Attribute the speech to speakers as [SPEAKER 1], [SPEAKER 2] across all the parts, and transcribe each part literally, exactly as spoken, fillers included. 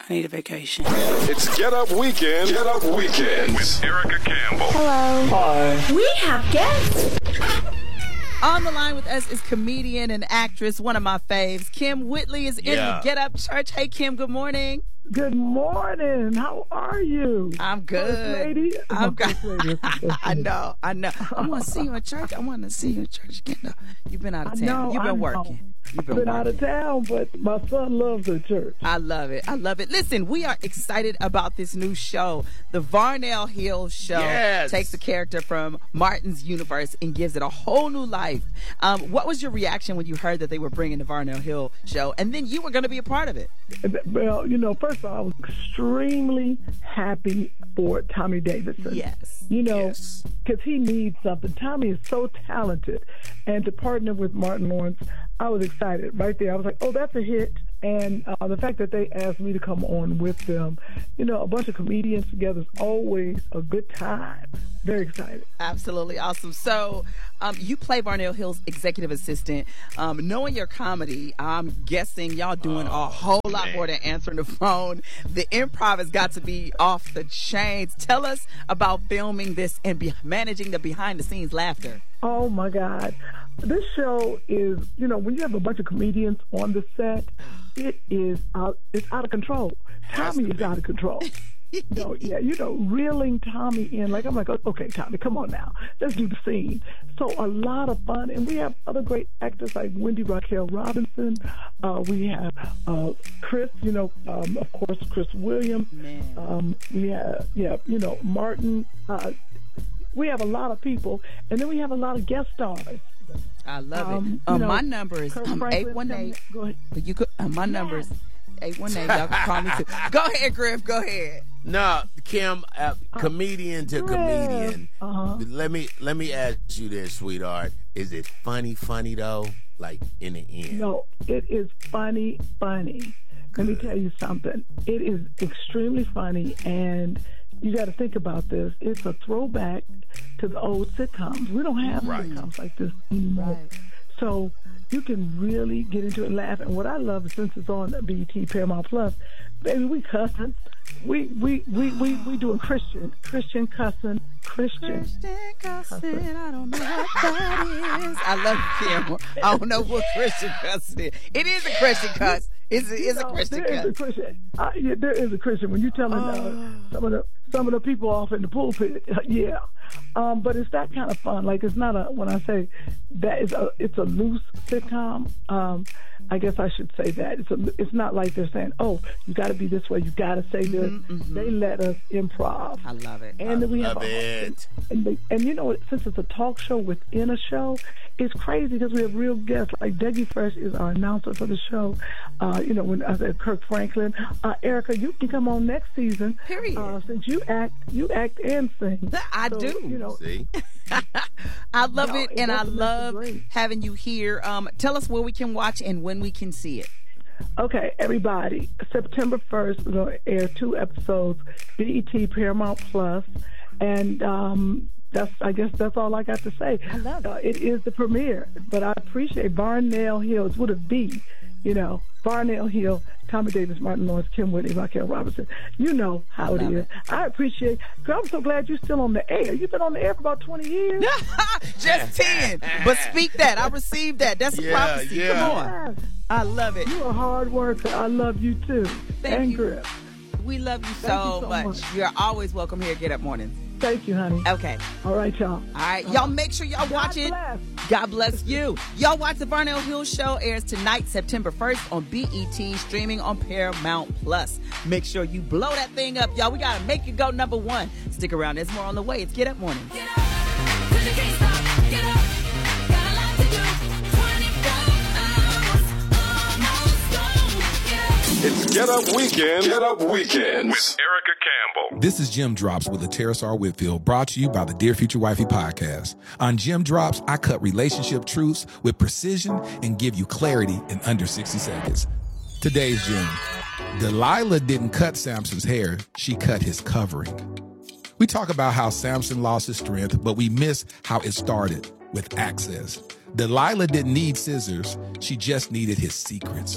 [SPEAKER 1] I need a vacation.
[SPEAKER 2] It's Get Up Weekend. Get Up Weekend with Erica Campbell.
[SPEAKER 3] Hello.
[SPEAKER 1] Hi.
[SPEAKER 3] We have guests.
[SPEAKER 4] On the line with us is comedian and actress, one of my faves. Kym Whitley is in
[SPEAKER 5] Yeah.
[SPEAKER 4] the Get Up Church. Hey, Kym, good morning.
[SPEAKER 6] Good morning. How are you?
[SPEAKER 4] I'm good.
[SPEAKER 6] First lady?
[SPEAKER 4] I'm good.
[SPEAKER 6] First lady. First
[SPEAKER 4] I
[SPEAKER 6] lady.
[SPEAKER 4] know, I know. I want to see you in church. I want to see you in church again. though. You've been out of
[SPEAKER 6] I
[SPEAKER 4] town.
[SPEAKER 6] know,
[SPEAKER 4] You've
[SPEAKER 6] I
[SPEAKER 4] been
[SPEAKER 6] know.
[SPEAKER 4] working. You've been,
[SPEAKER 6] Been
[SPEAKER 4] working.
[SPEAKER 6] out of town, but my son loves the church.
[SPEAKER 4] I love it. I love it. Listen, we are excited about this new show. The Varnell Hill Show
[SPEAKER 5] Yes.
[SPEAKER 4] takes the character from Martin's universe and gives it a whole new life. Um, what was your reaction when you heard that they were bringing the Varnell Hill Show, and then you were going to be a part of it?
[SPEAKER 6] Well, you know, first of all, I was extremely happy for Tommy Davidson.
[SPEAKER 4] Yes.
[SPEAKER 6] You know,
[SPEAKER 5] Yes.
[SPEAKER 6] because he needs something. Tommy is so talented. And to partner with Martin Lawrence, I was excited right there. I was like, oh, that's a hit. And uh, the fact that they asked me to come on with them, you know, a bunch of comedians together is always a good time. Very excited.
[SPEAKER 4] Absolutely awesome. So, um, you play Varnell Hill's executive assistant. Um, knowing your comedy, I'm guessing y'all doing
[SPEAKER 5] Oh,
[SPEAKER 4] a whole lot
[SPEAKER 5] man.
[SPEAKER 4] more than answering the phone. The improv has got to be off the chains. Tell us about filming this and be- managing the behind-the-scenes laughter.
[SPEAKER 6] Oh my God. This show is, you know, when you have a bunch of comedians on the set, it is out, it's out of control.
[SPEAKER 5] Has
[SPEAKER 6] Tommy
[SPEAKER 5] to
[SPEAKER 6] is
[SPEAKER 5] be.
[SPEAKER 6] out of control. You know, yeah, you know, reeling Tommy in. Like, I'm like, okay, Tommy, come on now. Let's do the scene. So a lot of fun. And we have other great actors like Wendy Raquel Robinson. Uh, we have uh, Chris, you know, um, of course, Chris Williams.
[SPEAKER 4] Man.
[SPEAKER 6] Um, we have, yeah, you know, Martin. Uh, we have a lot of people. And then we have a lot of guest stars.
[SPEAKER 4] I love
[SPEAKER 6] Um,
[SPEAKER 4] it.
[SPEAKER 6] you
[SPEAKER 4] Um,
[SPEAKER 6] know,
[SPEAKER 4] my number is
[SPEAKER 6] Kirk
[SPEAKER 4] um,
[SPEAKER 6] Franklin,
[SPEAKER 4] eight one eight.
[SPEAKER 6] Go ahead.
[SPEAKER 4] You could, uh, my number is eight one eight. Y'all can call me too. Go ahead, Griff. Go ahead.
[SPEAKER 5] No, Kym, uh, comedian to comedian.
[SPEAKER 6] Uh-huh.
[SPEAKER 5] Let me let me ask you this, sweetheart. Is it funny, funny though? Like in the end?
[SPEAKER 6] No, it is funny, funny. Let me tell you something. It is extremely funny, and you got to think about this. It's a throwback to the old sitcoms. We don't have
[SPEAKER 5] Right.
[SPEAKER 6] sitcoms like this anymore.
[SPEAKER 4] Right.
[SPEAKER 6] So you can really get into it and laugh. And what I love is since it's on B E T Paramount Plus, baby, we cussing. We we we we we doing Christian Christian cussing Christian.
[SPEAKER 4] Christian cussing, I don't know what that is. I love you, Kym. I don't know what Christian cussing is. It is a Christian cuss. It's a, it's a
[SPEAKER 6] No,
[SPEAKER 4] Christian
[SPEAKER 6] there is a
[SPEAKER 4] cuss.
[SPEAKER 6] Christian. Uh, yeah, there is a Christian. When you're telling uh, some of the some of the people off in the pulpit, uh, yeah. Um, but it's that kind of fun. Like it's not a. When I say that is a, it's a loose sitcom. Um, I guess I should say that it's a. It's not like they're saying, "Oh, you got to be this way. You got to say this." They let us improv.
[SPEAKER 4] I love it.
[SPEAKER 6] And then we have
[SPEAKER 5] Love
[SPEAKER 6] a,
[SPEAKER 5] it.
[SPEAKER 6] and, they, and you know, since it's a talk show within a show, it's crazy because we have real guests. Like Dougie Fresh is our announcer for the show. Uh, you know, when I said Kirk Franklin, uh, Erica, you can come on next season.
[SPEAKER 4] Period.
[SPEAKER 6] Uh, since you act, you act and sing.
[SPEAKER 4] I
[SPEAKER 6] So,
[SPEAKER 4] do.
[SPEAKER 6] You know,
[SPEAKER 5] See?
[SPEAKER 4] I love
[SPEAKER 6] No,
[SPEAKER 4] it,
[SPEAKER 6] it
[SPEAKER 4] and I
[SPEAKER 6] doesn't make it
[SPEAKER 4] love
[SPEAKER 6] great.
[SPEAKER 4] having you here. Um, tell us where we can watch and when we can see it.
[SPEAKER 6] okay, everybody. September first, we're going to air two episodes, B E T Paramount Plus, and um, that's. I guess that's all I got to say.
[SPEAKER 4] I love it.
[SPEAKER 6] Uh, it is the premiere, but I appreciate Varnell Hill. It's what it be, you know. Varnell Hill, Tommy Davis, Martin Lawrence, Kym Whitley, Raquel Robinson. You know how it
[SPEAKER 4] love
[SPEAKER 6] is.
[SPEAKER 4] it.
[SPEAKER 6] I appreciate. Cause I'm so glad you're still on the air. You've been on the air for about twenty years.
[SPEAKER 4] Just ten. But speak that. I received that. That's a
[SPEAKER 5] Yeah,
[SPEAKER 4] prophecy.
[SPEAKER 5] yeah.
[SPEAKER 4] Come on.
[SPEAKER 6] Yes.
[SPEAKER 4] I love it.
[SPEAKER 6] You're a hard worker. I love you too.
[SPEAKER 4] Thank
[SPEAKER 6] and
[SPEAKER 4] you.
[SPEAKER 6] Griff.
[SPEAKER 4] We love you so,
[SPEAKER 6] Thank you so
[SPEAKER 4] much.
[SPEAKER 6] much.
[SPEAKER 4] You're always welcome here at Get Up Mornings.
[SPEAKER 6] Thank you, honey.
[SPEAKER 4] Okay.
[SPEAKER 6] All right, y'all.
[SPEAKER 4] All right. Y'all make sure y'all
[SPEAKER 6] God
[SPEAKER 4] watch it.
[SPEAKER 6] bless.
[SPEAKER 4] God bless you. Y'all watch the Varnell Hill Show. Airs tonight, September first on B E T, streaming on Paramount Plus. Make sure you blow that thing up, y'all. We got to make it go number one. Stick around. There's more on the way. It's Get Up Mornings.
[SPEAKER 3] Get up, 'cause you can't stop. Get up. Got a lot to do. twenty-four hours almost gone. Get up.
[SPEAKER 2] It's Get Up Weekend. Get Up Weekend with Erica Campbell.
[SPEAKER 7] This is Jim Drops with a Terrace R. Whitfield, brought to you by the Dear Future Wifey podcast. On Jim Drops, I cut relationship truths with precision and give you clarity in under sixty seconds. Today's Jim. Delilah didn't cut Samson's hair, she cut his covering. We talk about how Samson lost his strength, but we miss how it started with access. Delilah didn't need scissors, she just needed his secrets.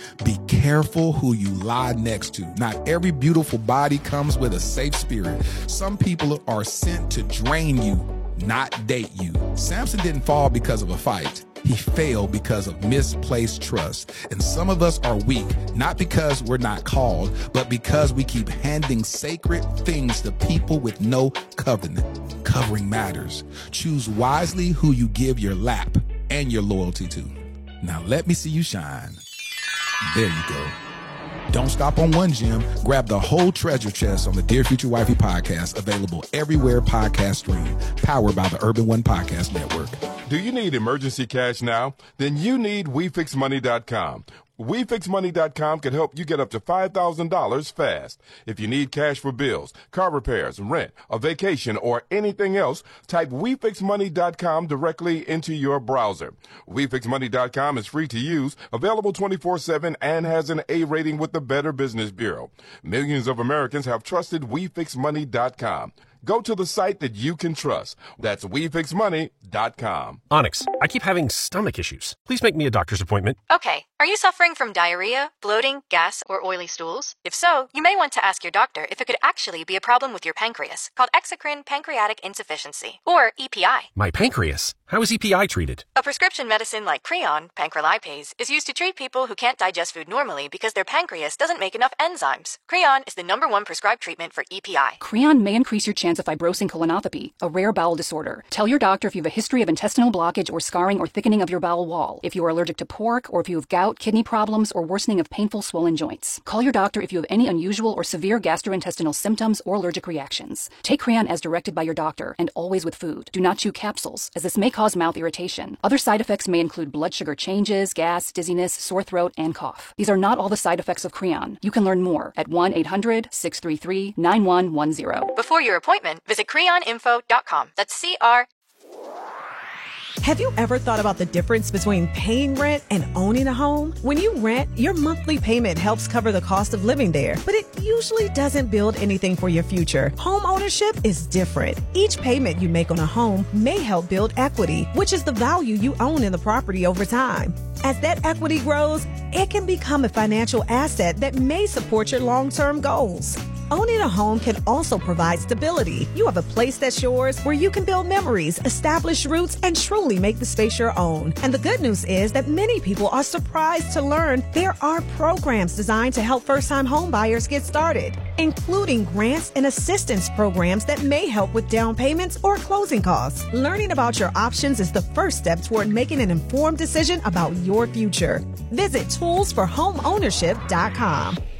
[SPEAKER 7] Be careful who you lie next to. Not every beautiful body comes with a safe spirit. Some people are sent to drain you, not date you. Samson didn't fall because of a fight. He failed because of misplaced trust. And some of us are weak, not because we're not called, but because we keep handing sacred things to people with no covenant. Covering matters. Choose wisely who you give your lap and your loyalty to. Now let me see you shine. There you go. Don't stop on one gem. Grab the whole treasure chest on the Dear Future Wifey podcast, available everywhere podcasts stream, powered by the Urban One Podcast Network.
[SPEAKER 2] Do you need emergency cash now? Then you need We Fix Money dot com. We Fix Money dot com can help you get up to five thousand dollars fast. If you need cash for bills, car repairs, rent, a vacation, or anything else, type We Fix Money dot com directly into your browser. We Fix Money dot com is free to use, available twenty-four seven, and has an A rating with the Better Business Bureau. Millions of Americans have trusted We Fix Money dot com. Go to the site that you can trust. That's We Fix Money dot com.
[SPEAKER 1] Onyx, I keep having stomach issues. Please make me a doctor's appointment.
[SPEAKER 8] Okay, are you suffering from diarrhea, bloating, gas, or oily stools? If so, you may want to ask your doctor if it could actually be a problem with your pancreas, called exocrine pancreatic insufficiency, or E P I.
[SPEAKER 1] My pancreas? How is E P I treated?
[SPEAKER 8] A prescription medicine like Creon, pancrelipase, is used to treat people who can't digest food normally because their pancreas doesn't make enough enzymes. Creon is the number one prescribed treatment for E P I.
[SPEAKER 9] Creon may increase your chance of fibrosing colonopathy, a rare bowel disorder. Tell your doctor if you have a history of intestinal blockage or scarring or thickening of your bowel wall, if you are allergic to pork, or if you have gout, kidney problems, or worsening of painful swollen joints. Call your doctor if you have any unusual or severe gastrointestinal symptoms or allergic reactions. Take Creon as directed by your doctor, and always with food. Do not chew capsules, as this may cause mouth irritation. Other side effects may include blood sugar changes, gas, dizziness, sore throat, and cough. These are not all the side effects of Creon. You can learn more at one eight hundred, six three three, nine one one zero.
[SPEAKER 8] Before your appointment, visit creon info dot com. That's C R.
[SPEAKER 10] Have you ever thought about the difference between paying rent and owning a home? When you rent, your monthly payment helps cover the cost of living there, but it usually doesn't build anything for your future. Home ownership is different. Each payment you make on a home may help build equity, which is the value you own in the property over time. As that equity grows, it can become a financial asset that may support your long-term goals. Owning a home can also provide stability. You have a place that's yours where you can build memories, establish roots, and truly make the space your own. And the good news is that many people are surprised to learn there are programs designed to help first-time home buyers get started, including grants and assistance programs that may help with down payments or closing costs. Learning about your options is the first step toward making an informed decision about your future. Visit tools for home ownership dot com.